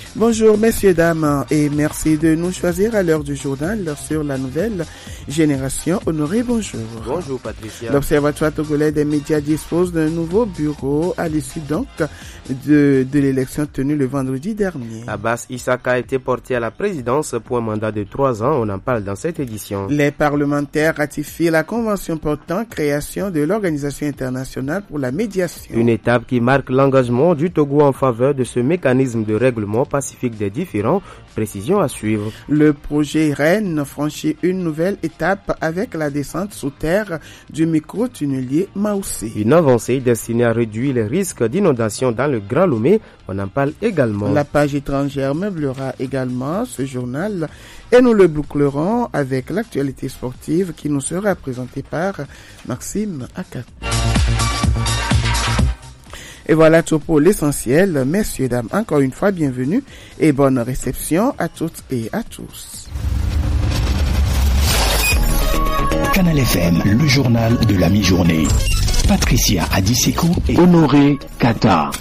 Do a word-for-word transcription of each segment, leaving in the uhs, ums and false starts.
Bonjour messieurs, dames, et merci de nous choisir à l'heure du journal sur la nouvelle génération. Honoré, bonjour. Bonjour Patricia. L'Observatoire togolais des médias dispose d'un nouveau bureau à l'issue donc de, de l'élection tenue le vendredi dernier. Abbas Issaka a été porté à la présidence pour un mandat de trois ans. On en parle dans cette édition. Les parlementaires ratifient la convention portant création de l'Organisation internationale pour la médiation. Une étape qui marque l'engagement du Togo en faveur de ce mécanisme de règlement pacifique des différends. Précision à suivre. Le projet Rennes franchit une nouvelle étape avec la descente sous terre du micro-tunnelier Maoussé. Une avancée destinée à réduire les risques d'inondation dans le Grand Lomé. On en parle également. La page étrangère meublera également ce journal et nous le bouclerons avec l'actualité sportive qui nous sera présentée par Maxime Akat. Et voilà tout pour l'essentiel. Messieurs, dames, encore une fois, bienvenue et bonne réception à toutes et à tous. Canal F M, le journal de la mi-journée. Patricia Adiseko et Honoré Kata.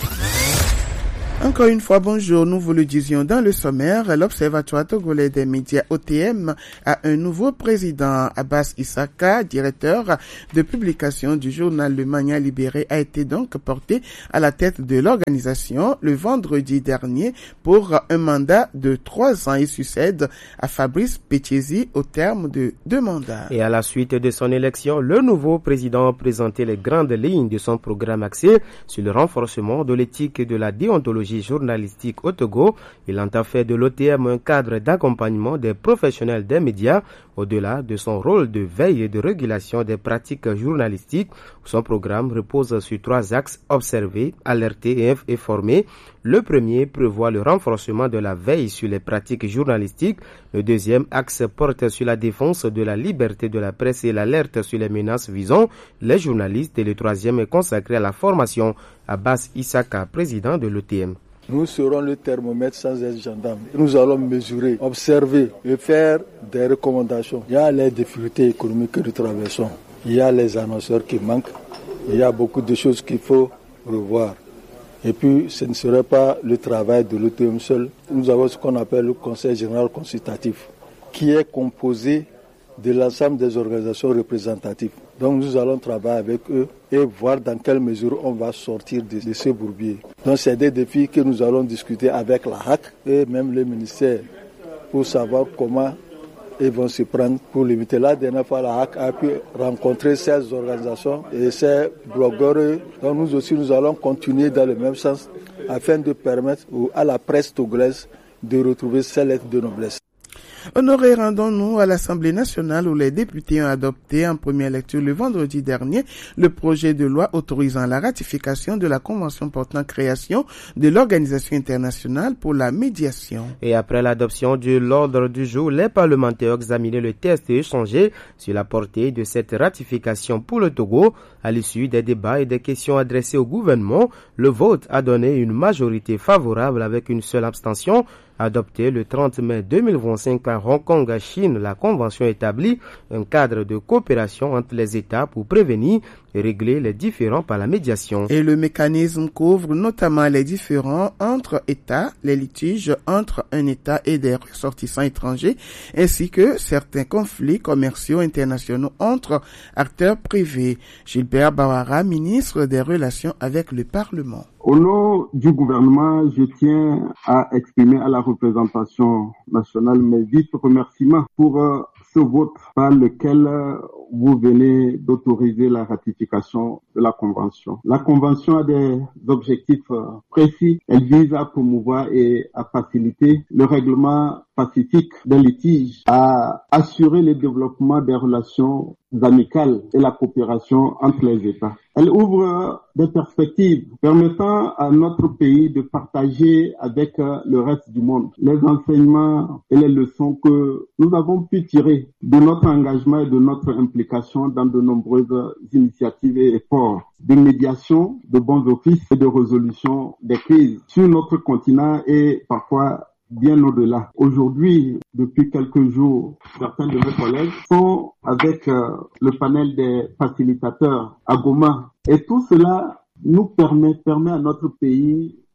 Encore une fois, bonjour. Nous vous le disions dans le sommaire, l'Observatoire togolais des médias O T M a un nouveau président. Abbas Issaka, directeur de publication du journal Le Mania Libéré, a été donc porté à la tête de l'organisation le vendredi dernier pour un mandat de trois ans. Il succède à Fabrice Pétiesi au terme de deux mandats. Et à la suite de son élection, le nouveau président a présenté les grandes lignes de son programme axé sur le renforcement de l'éthique et de la déontologie journalistique au Togo. Il entend faire de l'O T M un cadre d'accompagnement des professionnels des médias au-delà de son rôle de veille et de régulation des pratiques journalistiques. Son programme repose sur trois axes: observer, alerter et informer. Le premier prévoit le renforcement de la veille sur les pratiques journalistiques. Le deuxième axe porte sur la défense de la liberté de la presse et l'alerte sur les menaces visant les journalistes. Et le troisième est consacré à la formation. Abbas Issaka, président de l'O T M. Nous serons le thermomètre sans être gendarme. Nous allons mesurer, observer et faire des recommandations. Il y a les difficultés économiques que nous traversons. Il y a les annonceurs qui manquent. Il y a beaucoup de choses qu'il faut revoir. Et puis, ce ne serait pas le travail de l'O T M seul. Nous avons ce qu'on appelle le Conseil général consultatif, qui est composé de l'ensemble des organisations représentatives. Donc nous allons travailler avec eux et voir dans quelle mesure on va sortir de, de ce bourbier. Donc c'est des défis que nous allons discuter avec la H A C et même les ministères pour savoir comment ils vont se prendre pour limiter. La dernière fois, la H A C a pu rencontrer ces organisations et ces blogueurs. Donc nous aussi, nous allons continuer dans le même sens afin de permettre à la presse togolaise de retrouver ses lettres de noblesse. Honoré, rendons-nous à l'Assemblée nationale où les députés ont adopté en première lecture le vendredi dernier le projet de loi autorisant la ratification de la convention portant création de l'Organisation internationale pour la médiation. Et après l'adoption de l'ordre du jour, les parlementaires ont examiné le texte et échangé sur la portée de cette ratification pour le Togo. À l'issue des débats et des questions adressées au gouvernement, le vote a donné une majorité favorable avec une seule abstention. Adoptée le trente mai deux mille vingt-cinq à Hong Kong, à Chine, la convention établit un cadre de coopération entre les États pour prévenir et régler les différends par la médiation. Et le mécanisme couvre notamment les différends entre États, les litiges entre un État et des ressortissants étrangers, ainsi que certains conflits commerciaux internationaux entre acteurs privés. Gilbert Bawara, ministre des Relations avec le Parlement. Au nom du gouvernement, je tiens à exprimer à la représentation nationale mes vifs remerciements pour euh, ce vote par lequel euh, vous venez d'autoriser la ratification de la Convention. La Convention a des objectifs euh, précis. Elle vise à promouvoir et à faciliter le règlement pacifique des litiges, à assurer le développement des relations amicales et la coopération entre les États. Elle ouvre des perspectives permettant à notre pays de partager avec le reste du monde les enseignements et les leçons que nous avons pu tirer de notre engagement et de notre implication dans de nombreuses initiatives et efforts de médiation, de bons offices et de résolution des crises sur notre continent et parfois bien au-delà. Aujourd'hui, depuis quelques jours, certains de mes collègues sont avec euh, le panel des facilitateurs à Goma. Et tout cela nous permet, permet à notre pays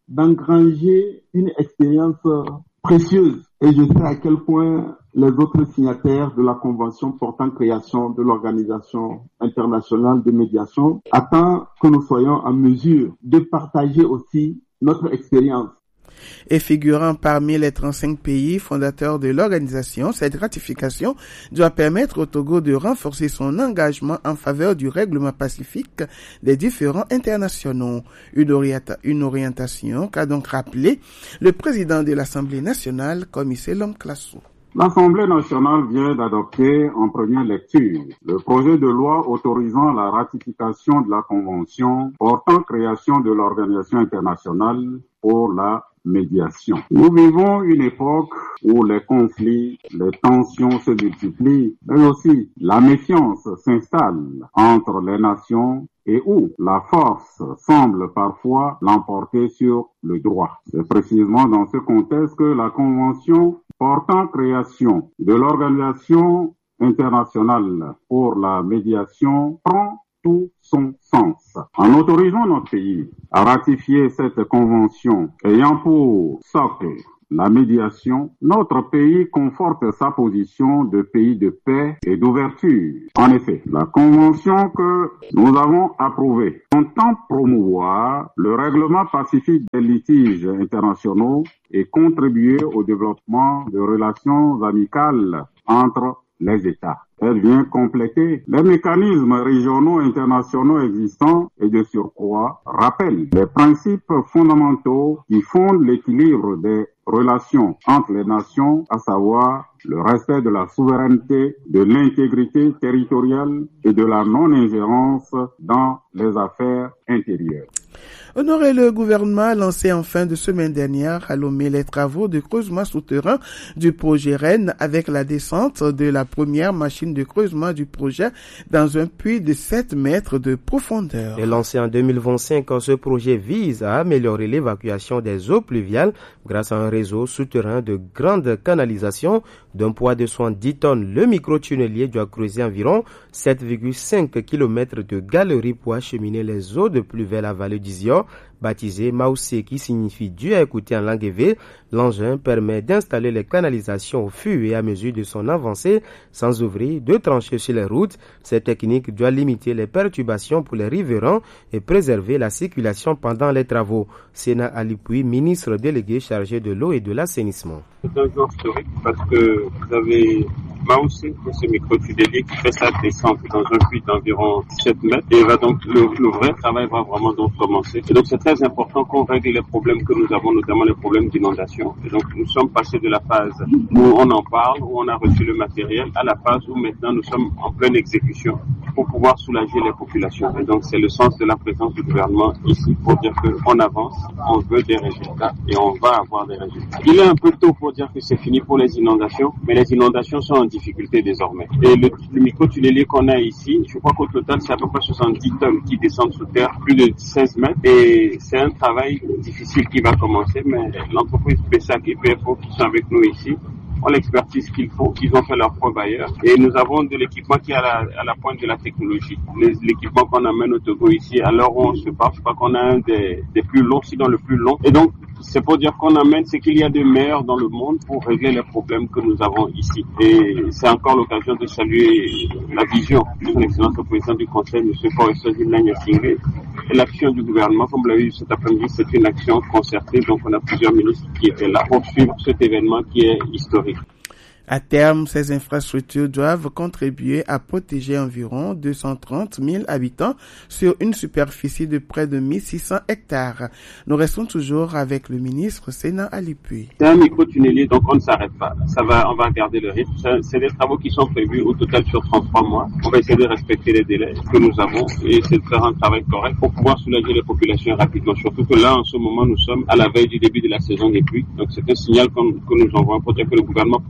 d'engranger une expérience précieuse. Et je sais à quel point les autres signataires de la Convention portant création de l'Organisation internationale de médiation attendent que nous soyons en mesure de partager aussi notre expérience. Et figurant parmi les trente-cinq pays fondateurs de l'organisation, cette ratification doit permettre au Togo de renforcer son engagement en faveur du règlement pacifique des différends internationaux. Une, orienta- une orientation qu'a donc rappelé le président de l'Assemblée nationale, Commissaire Lom Klasso. L'Assemblée nationale vient d'adopter en première lecture le projet de loi autorisant la ratification de la Convention portant création de l'Organisation internationale pour la médiation. Nous vivons une époque où les conflits, les tensions se multiplient, mais aussi la méfiance s'installe entre les nations et où la force semble parfois l'emporter sur le droit. C'est précisément dans ce contexte que la Convention portant création de l'Organisation internationale pour la médiation prend tout son sens. En autorisant notre pays à ratifier cette convention ayant pour socle la médiation, notre pays conforte sa position de pays de paix et d'ouverture. En effet, la convention que nous avons approuvée entend promouvoir le règlement pacifique des litiges internationaux et contribuer au développement de relations amicales entre les États. Elle vient compléter les mécanismes régionaux internationaux existants et de surcroît rappelle les principes fondamentaux qui fondent l'équilibre des relations entre les nations, à savoir le respect de la souveraineté, de l'intégrité territoriale et de la non-ingérence dans les affaires intérieures. Honoré, le gouvernement a lancé en fin de semaine dernière à Lomé les travaux de creusement souterrain du projet Rennes avec la descente de la première machine de creusement du projet dans un puits de sept mètres de profondeur. Et lancé en deux mille vingt-cinq, ce projet vise à améliorer l'évacuation des eaux pluviales grâce à un réseau souterrain de grande canalisation d'un poids de soixante-dix tonnes. Le micro-tunnelier doit creuser environ sept virgule cinq kilomètres de galerie pour acheminer les eaux de pluie à Vallée d'Izior, baptisé Maoussé, qui signifie Dieu à écouter en langue évé. L'engin permet d'installer les canalisations au fur et à mesure de son avancée sans ouvrir de tranchées sur les routes. Cette technique doit limiter les perturbations pour les riverains et préserver la circulation pendant les travaux. Sénat Alipoui, ministre délégué chargé de l'eau et de l'assainissement. C'est un jour historique parce que vous avez Maoussé, ce micro-tunnelier qui fait sa descente dans un puits d'environ sept mètres et va donc, le, le vrai travail va vraiment donc commencer. Et donc c'est très important qu'on règle les problèmes que nous avons, notamment les problèmes d'inondation. Et donc nous sommes passés de la phase où on en parle, où on a reçu le matériel, à la phase où maintenant nous sommes en pleine exécution pour pouvoir soulager les populations. Et donc c'est le sens de la présence du gouvernement ici pour dire qu'on avance, on veut des résultats et on va avoir des résultats. Il est un peu tôt pour dire que c'est fini pour les inondations, mais les inondations sont en difficulté désormais. Et le, le micro-tunnelier qu'on a ici, je crois qu'au total c'est à peu près soixante-dix tonnes qui descendent sous terre, plus de seize mètres, et c'est un travail difficile qui va commencer, mais l'entreprise P E S A C et P F O qui sont avec nous ici ont l'expertise qu'il faut, qu'ils ont fait leur preuve ailleurs. Et nous avons de l'équipement qui est à la, à la pointe de la technologie. Les, l'équipement qu'on amène au Togo ici, à l'heure où on se parle, je crois qu'on a un des, des plus longs, sinon le plus long. Et donc, c'est pour dire qu'on amène ce qu'il y a de meilleur dans le monde pour régler les problèmes que nous avons ici. Et c'est encore l'occasion de saluer la vision de son Excellence le Président du Conseil, M. Forest Zilanya Singé, et l'action du gouvernement. Comme vous l'avez vu cet après-midi, c'est une action concertée, donc on a plusieurs ministres qui étaient là pour suivre cet événement qui est historique. À terme, ces infrastructures doivent contribuer à protéger environ deux cent trente mille habitants sur une superficie de près de mille six cents hectares. Nous restons toujours avec le ministre Sénat Alipoui. C'est un micro-tunnelier, donc on ne s'arrête pas. Ça va, on va garder le rythme. C'est, c'est des travaux qui sont prévus au total sur trente-trois mois. On va essayer de respecter les délais que nous avons et essayer de faire un travail correct pour pouvoir soulager les populations rapidement. Surtout que là, en ce moment, nous sommes à la veille du début de la saison des pluies. Donc c'est un signal que nous envoyons pour dire que le gouvernement prend très au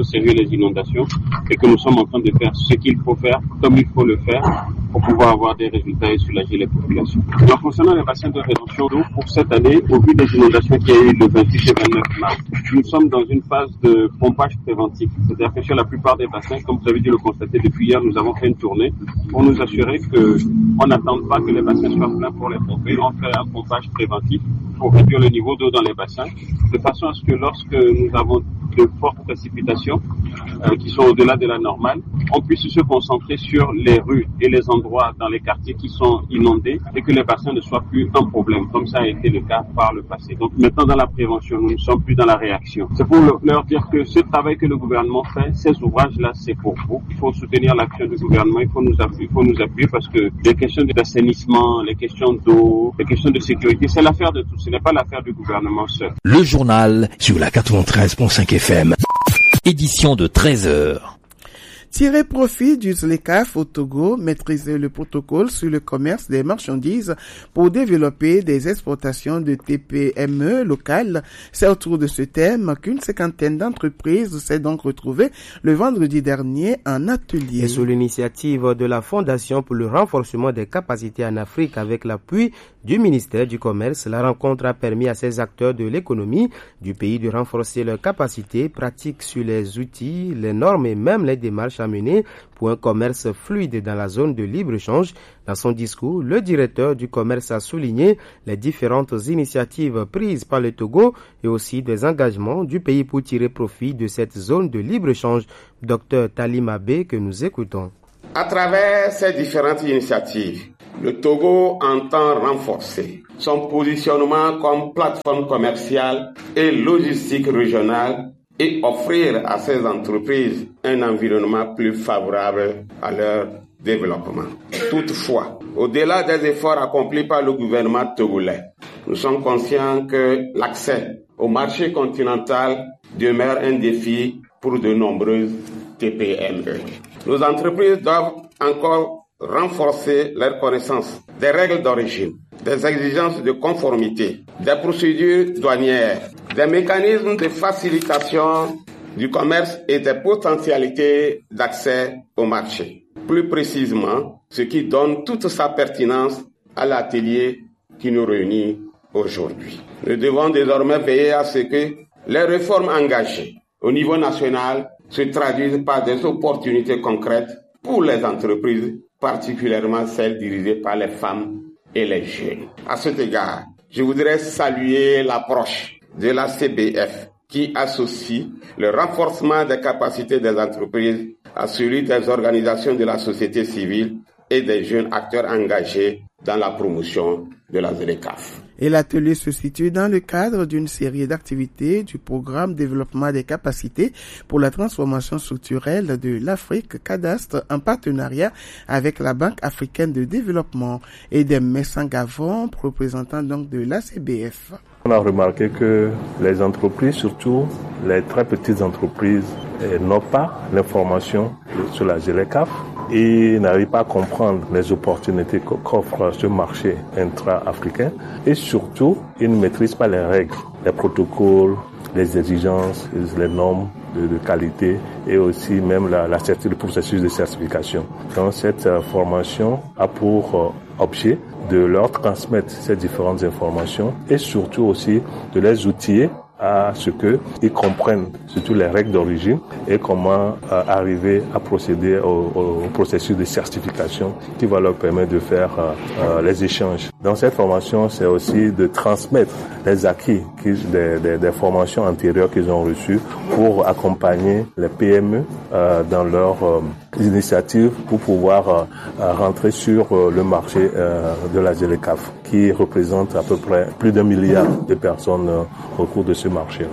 sérieux les inondations et que nous sommes en train de faire ce qu'il faut faire, comme il faut le faire, pour pouvoir avoir des résultats et soulager les populations. Alors, concernant les bassins de rétention d'eau, pour cette année, au vu des inondations qu'il y a eu le vingt-huit et vingt-neuf mars, nous sommes dans une phase de pompage préventif. C'est-à-dire que sur la plupart des bassins, comme vous avez dû le constater depuis hier, nous avons fait une tournée pour nous assurer qu'on n'attende pas que les bassins soient pleins pour les pomper. On fait un pompage préventif pour réduire le niveau d'eau dans les bassins, de façon à ce que lorsque nous avons de fortes précipitations euh, qui sont au-delà de la normale, on puisse se concentrer sur les rues et les endroits dans les quartiers qui sont inondés et que les bassins ne soient plus un problème, comme ça a été le cas par le passé. Donc maintenant dans la prévention, nous ne sommes plus dans la réaction. C'est pour leur dire que ce travail que le gouvernement fait, ces ouvrages-là, c'est pour vous. Il faut soutenir l'action du gouvernement, il faut nous appuyer, il faut nous appuyer parce que les questions d'assainissement, les questions d'eau, les questions de sécurité, c'est l'affaire de tous, ce n'est pas l'affaire du gouvernement seul. Le journal sur la quatre-vingt-treize virgule cinq F M. Édition de treize heures. Tirer profit du ZLECAf au Togo, maîtriser le protocole sur le commerce des marchandises pour développer des exportations de T P M E locales. C'est autour de ce thème qu'une cinquantaine d'entreprises s'est donc retrouvée le vendredi dernier en atelier. Et sous l'initiative de la Fondation pour le renforcement des capacités en Afrique avec l'appui du ministère du Commerce, la rencontre a permis à ces acteurs de l'économie du pays de renforcer leurs capacités pratiques sur les outils, les normes et même les démarches à mener pour un commerce fluide dans la zone de libre-échange. Dans son discours, le directeur du commerce a souligné les différentes initiatives prises par le Togo et aussi des engagements du pays pour tirer profit de cette zone de libre-échange. Docteur Talim Abe, que nous écoutons. À travers ces différentes initiatives, le Togo entend renforcer son positionnement comme plateforme commerciale et logistique régionale et offrir à ces entreprises un environnement plus favorable à leur développement. Toutefois, au-delà des efforts accomplis par le gouvernement togolais, nous sommes conscients que l'accès au marché continental demeure un défi pour de nombreuses T P M E. Nos entreprises doivent encore renforcer leur connaissance des règles d'origine, des exigences de conformité, des procédures douanières, des mécanismes de facilitation du commerce et des potentialités d'accès au marché. Plus précisément, ce qui donne toute sa pertinence à l'atelier qui nous réunit aujourd'hui. Nous devons désormais veiller à ce que les réformes engagées au niveau national se traduisent par des opportunités concrètes pour les entreprises, particulièrement celles dirigées par les femmes et les jeunes. À cet égard, je voudrais saluer l'approche de la C B F qui associe le renforcement des capacités des entreprises à celui des organisations de la société civile et des jeunes acteurs engagés dans la promotion de la ZLECAf. Et l'atelier se situe dans le cadre d'une série d'activités du programme développement des capacités pour la transformation structurelle de l'Afrique, Cadastre, en partenariat avec la Banque africaine de développement et des Messangavon, représentant donc de la C B F. On a remarqué que les entreprises, surtout les très petites entreprises, n'ont pas l'information sur la ZLECAf et n'arrivent pas à comprendre les opportunités qu'offre ce marché intra-africain et surtout, ils ne maîtrisent pas les règles, les protocoles, les exigences, les normes de, de qualité et aussi même la, la, le processus de certification. Donc cette euh, formation a pour euh, objet de leur transmettre ces différentes informations et surtout aussi de les outiller à ce qu'ils comprennent surtout les règles d'origine et comment euh, arriver à procéder au, au processus de certification qui va leur permettre de faire euh, euh, les échanges. Dans cette formation, c'est aussi de transmettre les acquis qui, des, des, des formations antérieures qu'ils ont reçues pour accompagner les P M E euh, dans leurs euh, initiatives pour pouvoir euh, rentrer sur euh, le marché euh, de la ZLECAf qui représente à peu près plus d'un milliard de personnes euh, au cours de ce marché-là.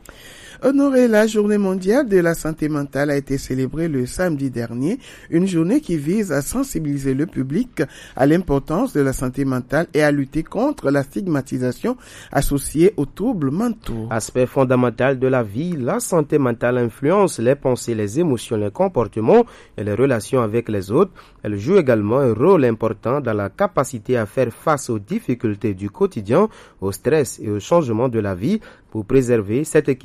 Honorer la journée mondiale de la santé mentale a été célébrée le samedi dernier, une journée qui vise à sensibiliser le public à l'importance de la santé mentale et à lutter contre la stigmatisation associée aux troubles mentaux. Aspect fondamental de la vie, la santé mentale influence les pensées, les émotions, les comportements et les relations avec les autres. Elle joue également un rôle important dans la capacité à faire face aux difficultés du quotidien, au stress et au changement de la vie. Pour préserver cet équilibre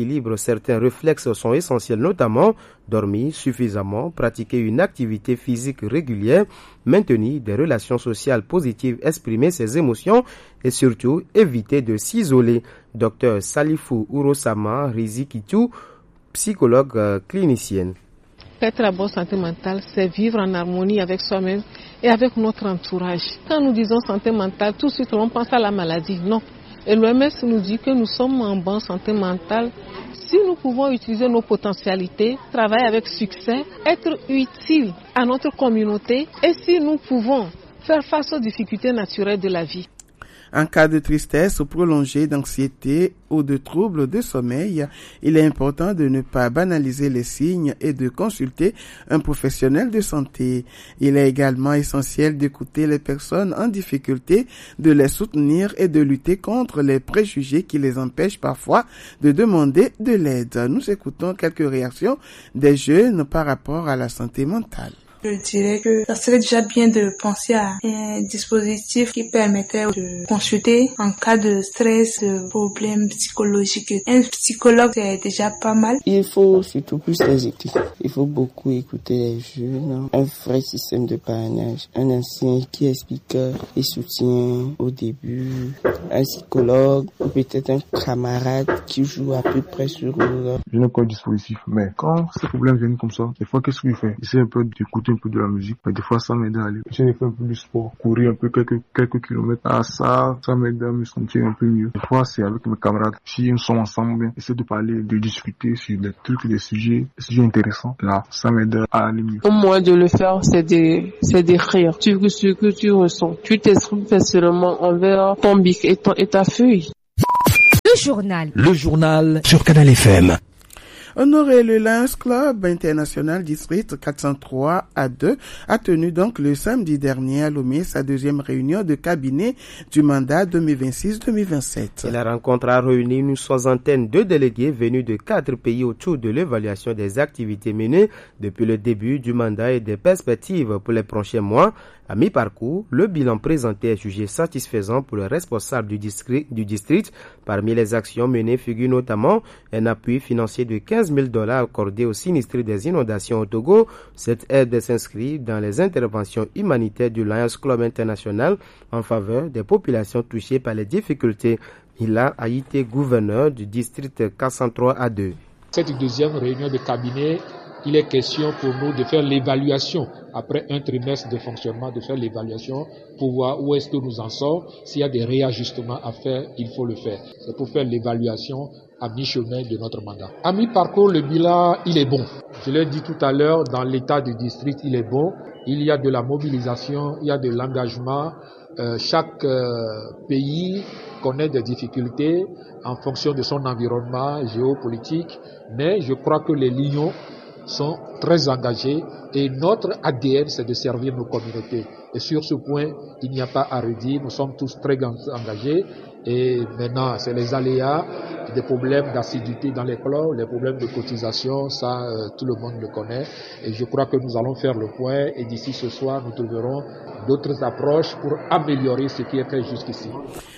certains réflexes sont essentiels, notamment dormir suffisamment, pratiquer une activité physique régulière, maintenir des relations sociales positives, exprimer ses émotions et surtout éviter de s'isoler. Docteur Salifou Urosama Rizikitu, psychologue euh, clinicienne. Être à bonne santé mentale, c'est vivre en harmonie avec soi-même et avec notre entourage. Quand nous disons santé mentale, tout de suite on pense à la maladie. Non. Et l'O M S nous dit que nous sommes en bonne santé mentale si nous pouvons utiliser nos potentialités, travailler avec succès, être utiles à notre communauté et si nous pouvons faire face aux difficultés naturelles de la vie. En cas de tristesse prolongée, d'anxiété ou de troubles de sommeil, il est important de ne pas banaliser les signes et de consulter un professionnel de santé. Il est également essentiel d'écouter les personnes en difficulté, de les soutenir et de lutter contre les préjugés qui les empêchent parfois de demander de l'aide. Nous écoutons quelques réactions des jeunes par rapport à la santé mentale. Je dirais que ça serait déjà bien de penser à un dispositif qui permettrait de consulter en cas de stress, de problèmes psychologiques. Un psychologue, c'est déjà pas mal. Il faut surtout plus écouter. Il faut beaucoup écouter les jeunes. Un vrai système de parrainage. Un ancien qui explique et soutient au début. Un psychologue ou peut-être un camarade qui joue à peu près sur eux. Je n'ai pas de dispositif, mais quand ces problèmes viennent comme ça, des fois, qu'est-ce que je fais? J'essaie un peu d'écouter un peu de la musique, mais des fois ça m'aide à aller. J'ai fait un peu de sport, courir un peu quelques, quelques kilomètres. Ah, ça, ça m'aide à me sentir un peu mieux. Des fois c'est avec mes camarades. Si nous sommes ensemble, bien, essayer de parler, de discuter sur des trucs, des sujets, des sujets intéressants. Là, ça m'aide à aller mieux. Au moins de le faire, c'est de, c'est d'écrire. Tu, ce que tu ressens. Tu t'exprimes facilement envers ton bic et, ton, et ta feuille. Le journal. Le journal sur Canal F M. Honoré, le Lions Club International District quatre cent trois A deux a tenu donc le samedi dernier à Lomé sa deuxième réunion de cabinet du mandat deux mille vingt-six deux mille vingt-sept. La rencontre a réuni une soixantaine de délégués venus de quatre pays autour de l'évaluation des activités menées depuis le début du mandat et des perspectives pour les prochains mois. À mi-parcours, le bilan présenté est jugé satisfaisant pour le responsable du district, du district. Parmi les actions menées figure notamment un appui financier de quinze mille dollars accordé aux sinistrés des inondations au Togo. Cette aide s'inscrit dans les interventions humanitaires du Lions Club International en faveur des populations touchées par les difficultés. Il a été gouverneur du district quatre cent trois A deux. Cette deuxième réunion de cabinet, il est question pour nous de faire l'évaluation après un trimestre de fonctionnement, de faire l'évaluation pour voir où est-ce que nous en sommes. S'il y a des réajustements à faire, il faut le faire. C'est pour faire l'évaluation à mi-chemin de notre mandat. À mi-parcours, le bilan, il est bon. Je l'ai dit tout à l'heure, dans l'état du district, il est bon. Il y a de la mobilisation, il y a de l'engagement. Euh, chaque euh, pays connaît des difficultés en fonction de son environnement géopolitique, mais je crois que les Lions sont très engagés et notre A D N, c'est de servir nos communautés. Et sur ce point, il n'y a pas à redire, nous sommes tous très engagés et maintenant, c'est les aléas, des problèmes d'acidité dans les clubs, les problèmes de cotisation, ça, euh, tout le monde le connaît. Et je crois que nous allons faire le point et d'ici ce soir, nous trouverons d'autres approches pour améliorer ce qui est fait jusqu'ici.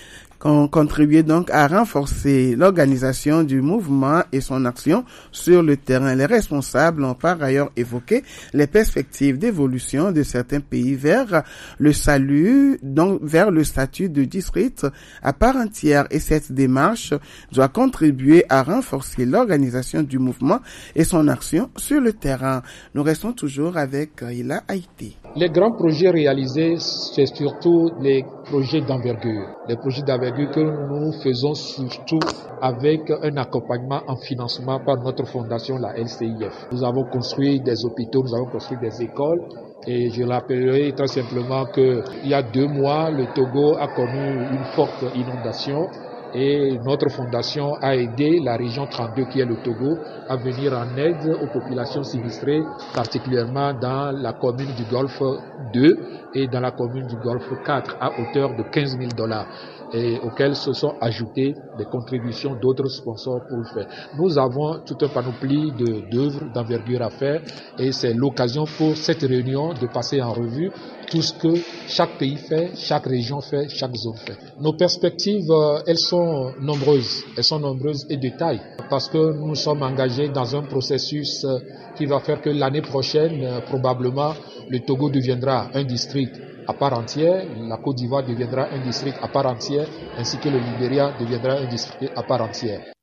Contribuer donc à renforcer l'organisation du mouvement et son action sur le terrain. Les responsables ont par ailleurs évoqué les perspectives d'évolution de certains pays vers le salut, donc vers le statut de district à part entière, et cette démarche doit contribuer à renforcer l'organisation du mouvement et son action sur le terrain. Nous restons toujours avec Ila Haïti. Les grands projets réalisés, c'est surtout les projets d'envergure. Les projets d'envergure que nous faisons surtout avec un accompagnement en financement par notre fondation, la L C I F. Nous avons construit des hôpitaux, nous avons construit des écoles. Et je rappellerai très simplement que il y a deux mois, le Togo a connu une forte inondation. Et notre fondation a aidé la région trente-deux qui est le Togo à venir en aide aux populations sinistrées, particulièrement dans la commune du Golfe deux et dans la commune du Golfe quatre à hauteur de quinze mille dollars. Et auxquels se sont ajoutées des contributions d'autres sponsors pour le faire. Nous avons tout un panoplie de, d'œuvres d'envergure à faire et c'est l'occasion pour cette réunion de passer en revue tout ce que chaque pays fait, chaque région fait, chaque zone fait. Nos perspectives, elles sont sont nombreuses, elles sont nombreuses et de taille, parce que nous sommes engagés dans un processus qui va faire que l'année prochaine, probablement, le Togo deviendra un district à part entière, la Côte d'Ivoire deviendra un district à part entière, ainsi que le Libéria deviendra un district à part entière.